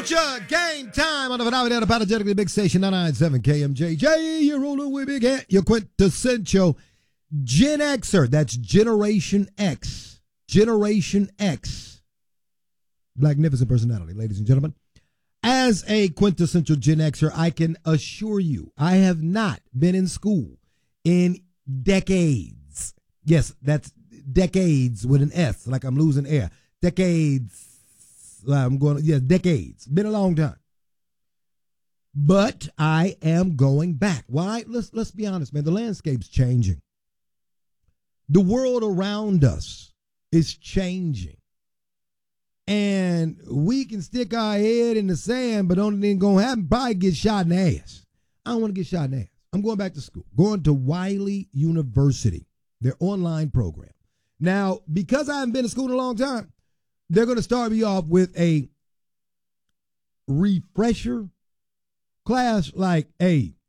Culture Game Time on the phenomenal apologetically big station 997 KMJJ. You're rolling with Big Ant, your quintessential Gen Xer. That's Generation X. Generation X. Magnificent personality, ladies and gentlemen. As a quintessential Gen Xer, I can assure you I have not been in school in decades. Yes, that's decades with an S, like I'm losing air. Decades. Decades. Been a long time. But I am going back. Why? Let's be honest, man. The landscape's changing. The world around us is changing. And we can stick our head in the sand, but only thing gonna happen, probably get shot in the ass. I don't want to get shot in the ass. I'm going back to school. Going to Wiley University, their online program. Now, because I haven't been to school in a long time, they're going to start me off with a refresher class like, hey,